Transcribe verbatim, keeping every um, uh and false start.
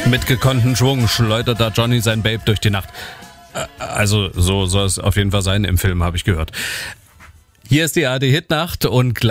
Mit gekonnten Schwung schleudert da Johnny sein Babe durch die Nacht. Also so soll es auf jeden Fall sein im Film, habe ich gehört. Hier ist die A R D Hitnacht und